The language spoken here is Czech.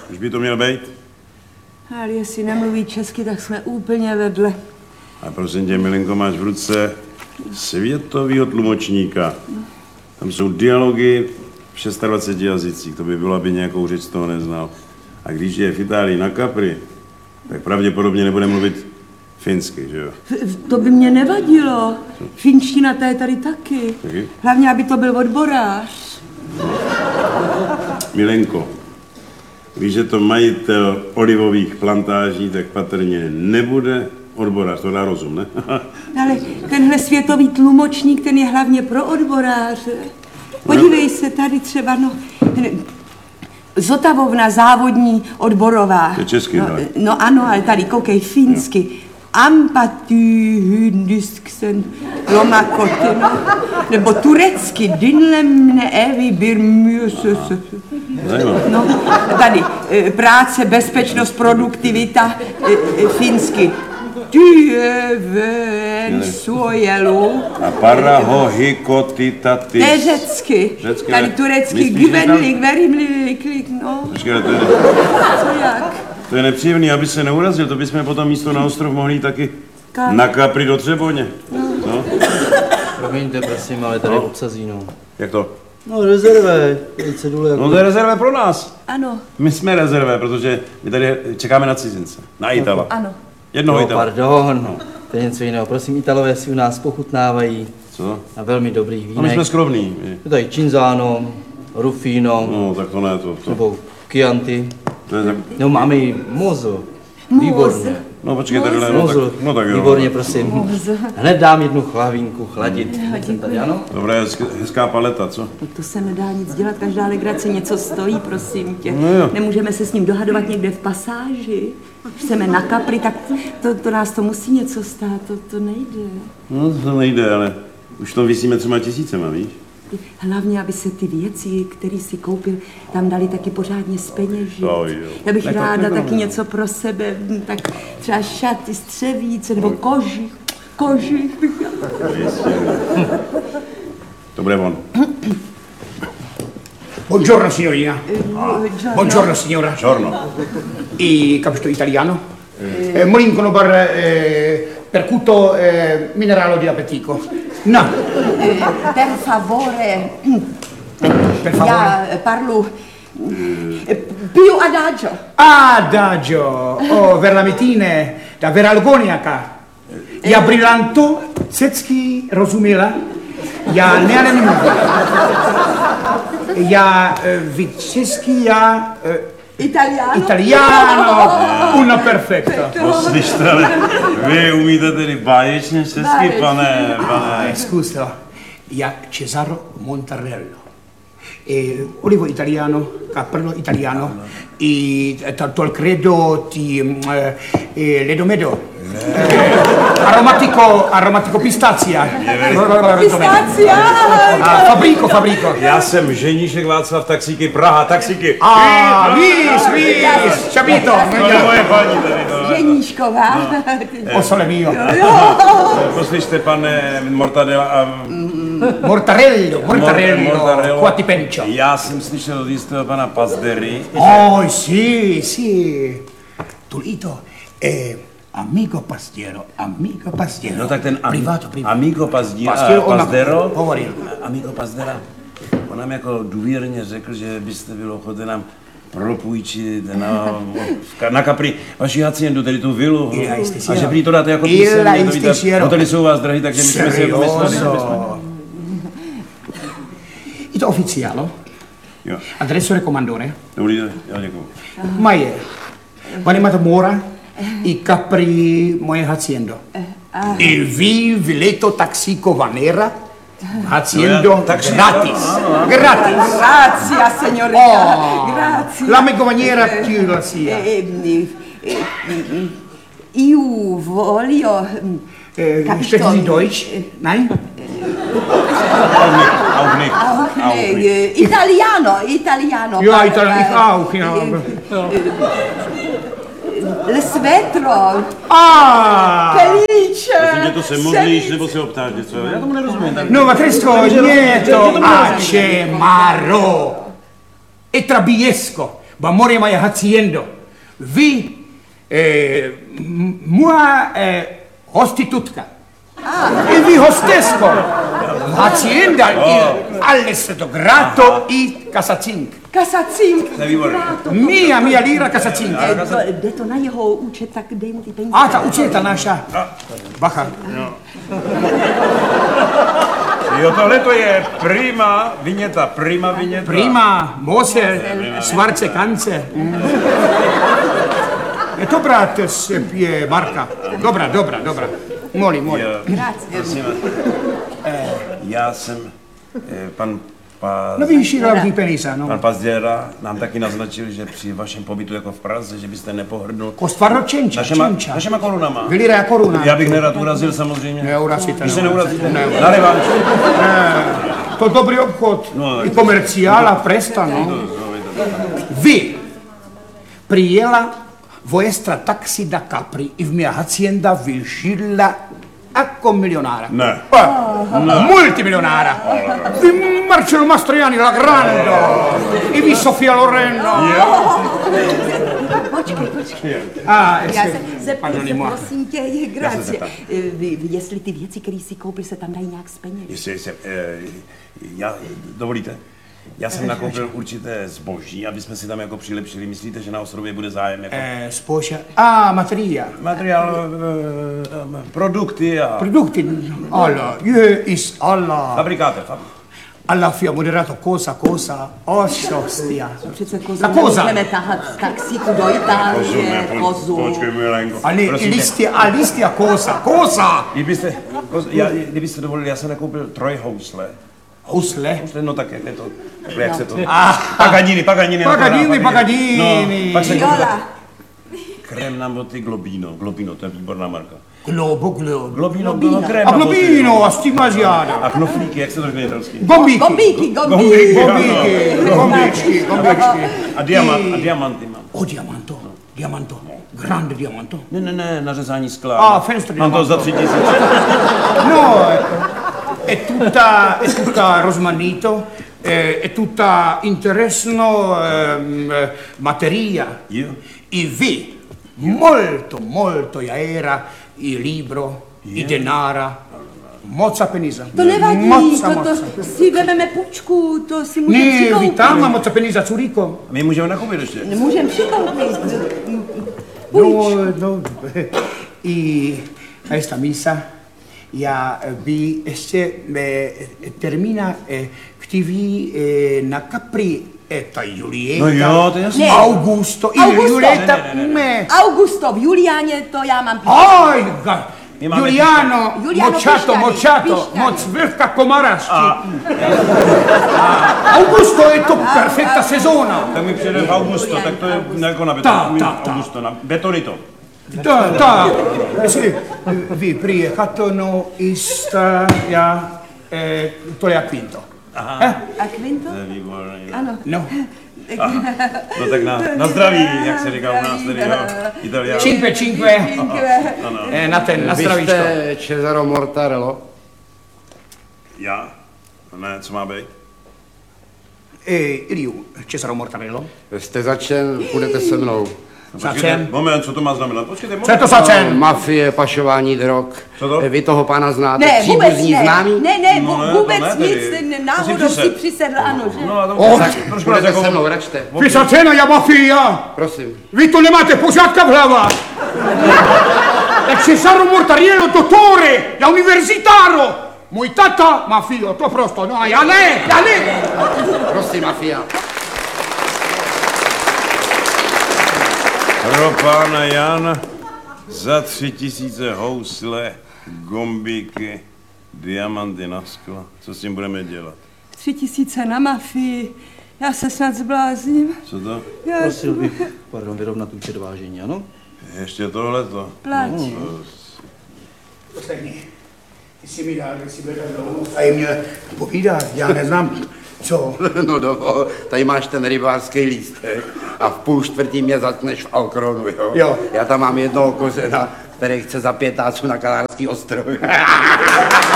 Už by to měl být? Ale jestli nemluví česky, tak jsme úplně vedle. A prosím tě, Milenko, máš v ruce světovýho tlumočníka. Tam jsou dialogy v 26 jazycích. To by bylo, aby nějakou řeč z toho neznal. A když je v Itálii na Capri, tak pravděpodobně nebude mluvit finsky, že jo? To by mě nevadilo. Finština ta je tady taky. Hlavně, aby to byl odborář. Milenko, víš, že to majitel olivových plantáží, tak patrně nebude odborář, to dá rozum, ne? Ale tenhle světový tlumočník, ten je hlavně pro odboráře. Podívej se, tady třeba, Zotavovna, závodní odborová. To je česky, no ano, ale tady, koukej, finsky. Ampatý hyndisksen lomakoty, nebo turecky, dinlemne evy birmüses. No, tady, práce, bezpečnost, produktivita, finsky. Tyven suojelu. A parahohikotitatis. To je řecky. Tady turecky, gvenlik, verimlik, no. Počkej, co jak? To je nepříjemný, aby se neurazil, to bychom potom místo na ostrov mohli taky na Capri do Třeboně. No. Promiňte, prosím, ale tady obsazí, no. Jak to? No, rezerve. No to je rezerve pro nás. Ano. My jsme rezerve, protože my tady čekáme na cizince. Na Itala. Ano. Jednoho Itala. Pardon, to je něco jiného. Prosím, Italové si u nás pochutnávají. Co? Na velmi dobrých vínech. No my jsme skromní. Je tady Cinzano, Rufino. No, tak to ne, to. Nebo Chianti. To je tak... No, máme i Mozo. Výborně. No počkej, tadyhle, no tak jo. Výborně, prosím. Hned dám jednu chlavínku chladit. Tady, ano? Dobré, hezká paleta, co? No to se nedá nic dělat, každá legrace něco stojí, prosím tě. No jo. Nemůžeme se s ním dohadovat někde v pasáži. Když chceme na Capri, tak to nás to musí něco stát, to nejde. No to nejde, ale už to visíme 3 000, víš? Hlavně, aby se ty věci, které si koupil, tam dali taky pořádně zpeněžit. Já bych ráda taky něco pro sebe, tak třeba šaty, střevíce nebo kožich. Kožich bych To bude on. Buongiorno signorina. Buongiorno signora. Buongiorno. I capito italiano? Molincono per cuto mineralo di appetico. No. Per favore. Per favore. Ja parlo più adagio. Adagio. Oh, verlametine, da veralgoniaka. Ja brillanto, cecky rozumila. Já nemluvím. Já česky, Italiano, una perfecta. Slyšte, ale vy umíte tedy báječně česky, pane. Scusa, já Cesaro Montarello. Olivo italiano, cappello italiano, tol credo ledomedo. Aromatico pistazia. Pistazia! Fabrico. Já jsem ženíšek Václav Taxíky, Praha, taxíky. Luis, Čabito. Moje paní tady. Ženíšková. O sole mio. Poslyšte, pane Mortarello, quati penčo. Já jsem slyšel od jistého pana Pazdery. Oh, sì. Tulito, amico pastiero. No tak ten privato. Amico Pazdero, Amico Pazdera, on nám jako důvěrně řekl, že byste byl ochoten nám propůjčit na Capri vaši haciendu, tedy tu vilu. A že prý to dáte jako písemně, hotely jsou vás drahý, takže my jsme si jako mysleli. Je to oficiálo? Jo. Adreso recomandore? Dobrý den, já děkuju. Maje, Vanemata Mora i Capri moje haciendo. Il Viletto Taxico Vanera haciendo gratis. Grazie, signorina. Grazie. La megovaniera più la sia. Io voglio... Sprechen Sie Deutsch? Nein? Auch nicht. Italiano. Ja, italiano, auch, ja. Le svetro. Felice. Myslím, to se modlíš, nebo se optáš něco? Já tomu nerozumím. Tak... No, ma questo nieto acemaro e trabiesco. Bamore moje haciendo. Vy, moja hostitutka. E vi hostesko. Hacienda alle stato grato i Casacink. Kasacink. Mia lira Casacink. Jde to na jeho účet, tak dej mu ty peníze. A ta učeta naša. Bacha. Jo, tohle to je prima viněta. Prima, Mose, Svarce, Kance. Je to brat je Marka. Dobra. Moli. Grazie. Já jsem pan No víš, hlavní peníze, no. Pan Pazděra nám taky naznačil, že při vašem pobytu jako v Praze, že byste nepohrdnul Kostvarno čenča. našema korunama. Vylira koruna. Já bych nerad urazil samozřejmě. Neurazíte. Když se neurazíte, Ne. na revanš. To dobrý obchod. No, I komerciála, presta, no. Vy prijela vuestra taxi da Capri e mia hacienda vi scilla jako milionára. Ne. Multimilionára. Vi Marcello Mastroianni, la Grande. I vi Sofia Loren. Počkej. Já se zeptám, prosím tě, grazie. Jestli ty věci, které si koupil, se tam dají nějak z peněz. Jestli, dovolíte? Já jsem nakoupil určité zboží, aby jsme si tam jako přilepšili. Myslíte, že na ostrově bude zájem? Jako... Spoša. Materiál. Materiál, produkty a... Produkty. Alla, alla. Fabrikáte. Alla fia moderato cosa, ostia. Přece kozu nemůžeme tahat z taxíku do Itálie, kozu. Počkej, milenko. Listia cosa. Kdybyste dovolili, já jsem nakoupil 3 housle. Housle? No tak jak je to, jak se to... Paganini. No, pak jsem koupil krém na boty Globino, to je výborná marka. Globino krém a Globino, a stigmaziáda. A knoflíky, jak se to řekne italsky? Gombíky. A diamanty mám. Diamanto. Grande diamanto. Ne, nařezání skla. Fenster mám to za 3 000. No, è tutta rosmanito, è tutta interesno materia. I vi, molto era il libro, i denara, moca penisa. To nevadí, to si vezmeme půjčku, to si můžeme přikoupit. Vy tam moca penisa Zuricho. My můžeme nakoupit ještě. Můžeme přikoupit. No, i questa misa ja bi ještě termina ktiví na Capri ta Julieta. No jo, to je jasný. Augusto. Julieta. Ne. Augusto, v Juliáně to já mám píšťat. Oj, Juliano, mochato, moc velká komarašky. Augusto je to perfekta sezóna. Tak mi přijde v Augusto, tak to je jako na Augusto, na Betonito. Da, vi priecatono to je Quinto. A Quinto? To je výborný. Ano. No. No tak na zdraví, jak se říká u nás tady, Italiano. Cinque. Na zdravíčko. Vy jste Cesaro Mortarello? Já? Ne, co má být? Iliu, Cesaro Mortarello. Jste začen, půjdete se mnou. Počkejte, moment, co to má znamenat? Počkejte, moment. Co je to začen? Mafie, pašování drog. Co to? Vy toho pána znáte? Ne, vůbec příbuzní ne. známý? Ne, vůbec to ne, nic, tedy. náhodou si přisedl, ano, že? No a to trošku nás Půjdete jako... se mnou, račte. Vy začena, ja mafia. Prosím. Vy to nemáte pořádka v hlavách. Cesaro Mortariello, dottore, da universitario. Můj tata, mafio, to prosto, no a já ne. Prosím, mafia. Pro pána Jana za 3 000 housle, gombíky, diamanty na sklo. Co s tím budeme dělat? 3 000 na mafii. Já se snad zblázním. Co to? Prosil bych, vyrovnat účet vážení, ano? Ještě tohleto. Plať. Ty jsi mi dal, že si bude a jim měl povídat, já neznám, co. No dovol, tady máš ten rybářský lístek a v 3:30 mě zatkneš v Alkronu, jo? Já tam mám jednoho kořena, který chce za 5 táců na Kanárský ostrovy.